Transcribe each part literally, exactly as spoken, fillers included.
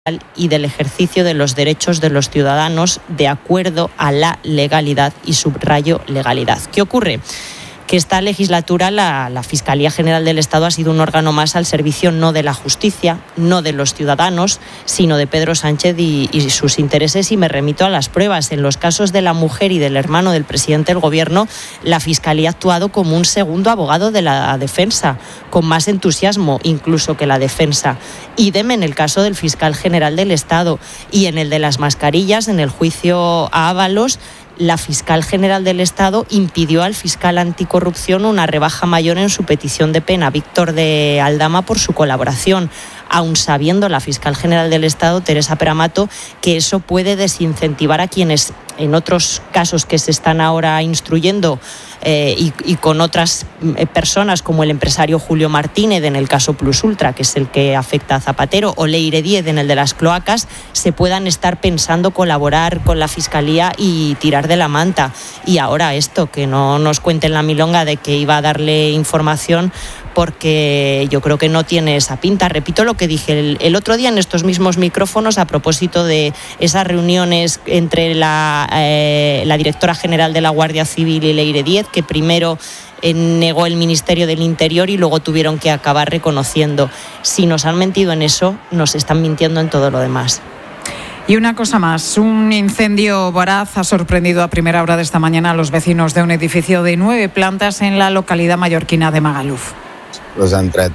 y del ejercicio de los derechos de los ciudadanos de acuerdo a la legalidad, y subrayo legalidad. ¿Qué ocurre? Que esta legislatura la, la Fiscalía General del Estado ha sido un órgano más al servicio no de la justicia, no de los ciudadanos, sino de Pedro Sánchez y, y sus intereses, y me remito a las pruebas. En los casos de la mujer y del hermano del presidente del Gobierno, la Fiscalía ha actuado como un segundo abogado de la defensa, con más entusiasmo incluso que la defensa. Idem en el caso del fiscal general del Estado, y en el de las mascarillas, en el juicio a Ábalos, la fiscal general del Estado impidió al fiscal anticorrupción una rebaja mayor en su petición de pena, Víctor de Aldama, por su colaboración, aun sabiendo la fiscal general del Estado, Teresa Peramato, que eso puede desincentivar a quienes, en otros casos que se están ahora instruyendo, eh, y, y con otras personas como el empresario Julio Martínez en el caso Plus Ultra, que es el que afecta a Zapatero, o Leire Díez en el de las cloacas, se puedan estar pensando colaborar con la Fiscalía y tirar de la manta. Y ahora esto, que no nos cuenten la milonga de que iba a darle información, porque yo creo que no tiene esa pinta. Repito lo que dije el, el otro día en estos mismos micrófonos a propósito de esas reuniones entre la, eh, la directora general de la Guardia Civil y Leire Díez, que primero eh, negó el Ministerio del Interior y luego tuvieron que acabar reconociendo. Si nos han mentido en eso, nos están mintiendo en todo lo demás. Y una cosa más, un incendio voraz ha sorprendido a primera hora de esta mañana a los vecinos de un edificio de nueve plantas en la localidad mallorquina de Magaluf. Les han tret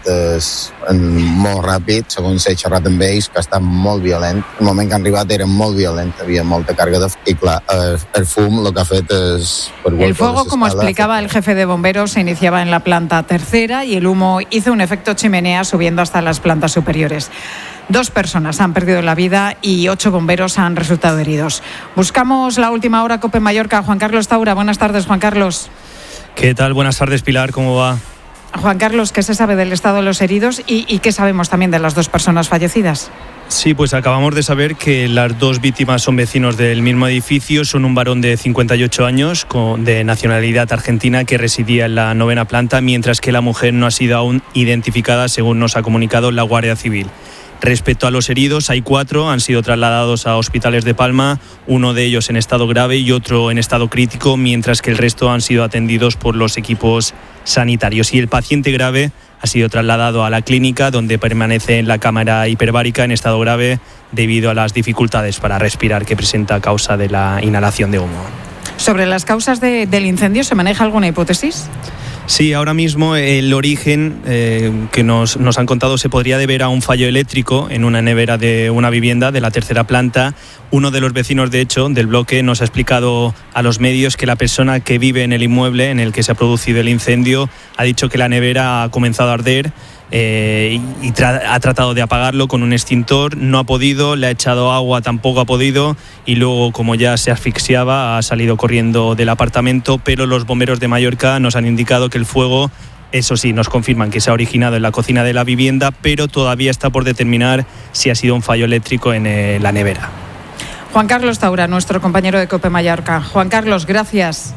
molt ràpid, segons he xerrat amb ells, que està molt violent. El moment que han arribat era molt violent, havia molta càrrega de... I clar, el fum lo que ha fet és... El fuego, como explicaba el jefe de bomberos, se iniciaba en la planta tercera y el humo hizo un efecto chimenea subiendo hasta las plantas superiores. Dos personas han perdido la vida y ocho bomberos han resultado heridos. Buscamos la última hora COPE Mallorca. Juan Carlos Taura, buenas tardes, Juan Carlos. ¿Qué tal? Buenas tardes, Pilar, ¿cómo va? Juan Carlos, ¿qué se sabe del estado de los heridos y, y qué sabemos también de las dos personas fallecidas? Sí, pues acabamos de saber que las dos víctimas son vecinos del mismo edificio. Son un varón de cincuenta y ocho años con, de nacionalidad argentina que residía en la novena planta, mientras que la mujer no ha sido aún identificada, según nos ha comunicado la Guardia Civil. Respecto a los heridos, hay cuatro, han sido trasladados a hospitales de Palma, uno de ellos en estado grave y otro en estado crítico, mientras que el resto han sido atendidos por los equipos sanitarios. Y el paciente grave ha sido trasladado a la clínica, donde permanece en la cámara hiperbárica en estado grave debido a las dificultades para respirar que presenta a causa de la inhalación de humo. ¿Sobre las causas de, del incendio se maneja alguna hipótesis? Sí, ahora mismo el origen eh, que nos, nos han contado se podría deber a un fallo eléctrico en una nevera de una vivienda de la tercera planta. Uno de los vecinos, de hecho, del bloque nos ha explicado a los medios que la persona que vive en el inmueble en el que se ha producido el incendio ha dicho que la nevera ha comenzado a arder eh, y tra- ha tratado de apagarlo con un extintor, no ha podido, le ha echado agua, tampoco ha podido, y luego, como ya se asfixiaba, ha salido corriendo del apartamento, pero los bomberos de Mallorca nos han indicado que el fuego, eso sí, nos confirman que se ha originado en la cocina de la vivienda, pero todavía está por determinar si ha sido un fallo eléctrico en eh, la nevera. Juan Carlos Taura, nuestro compañero de COPE Mallorca. Juan Carlos, gracias.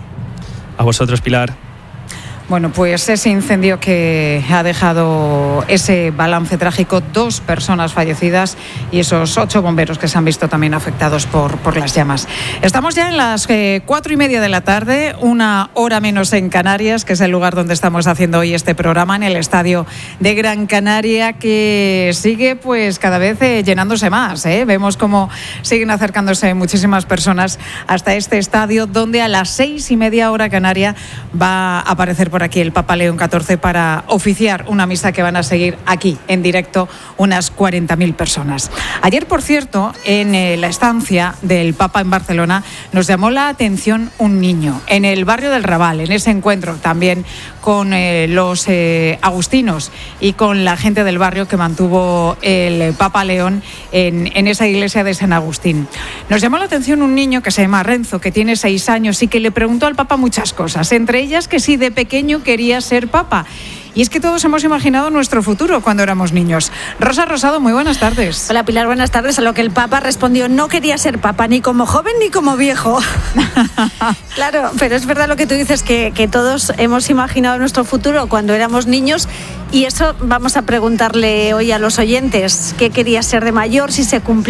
A vosotros, Pilar. Bueno, pues ese incendio que ha dejado ese balance trágico, dos personas fallecidas y esos ocho bomberos que se han visto también afectados por, por las llamas. Estamos ya en las eh, cuatro y media de la tarde, una hora menos en Canarias, que es el lugar donde estamos haciendo hoy este programa, en el estadio de Gran Canaria, que sigue pues cada vez eh, llenándose más. ¿eh? Vemos cómo siguen acercándose muchísimas personas hasta este estadio, donde a las seis y media hora canaria va a aparecer por aquí el Papa León catorce para oficiar una misa que van a seguir aquí en directo unas cuarenta mil personas. Ayer, por cierto, en eh, la estancia del Papa en Barcelona nos llamó la atención un niño en el barrio del Raval, en ese encuentro también con eh, los eh, agustinos y con la gente del barrio que mantuvo el Papa León en, en esa iglesia de San Agustín. Nos llamó la atención un niño que se llama Renzo, que tiene seis años y que le preguntó al Papa muchas cosas, entre ellas que si de pequeño quería ser papa. Y es que todos hemos imaginado nuestro futuro cuando éramos niños. Rosa Rosado, muy buenas tardes. Hola Pilar, buenas tardes. A lo que el Papa respondió: no quería ser Papa ni como joven ni como viejo. Claro, pero es verdad lo que tú dices, que, que todos hemos imaginado nuestro futuro cuando éramos niños, y eso vamos a preguntarle hoy a los oyentes: ¿qué quería ser de mayor? Si se cumplía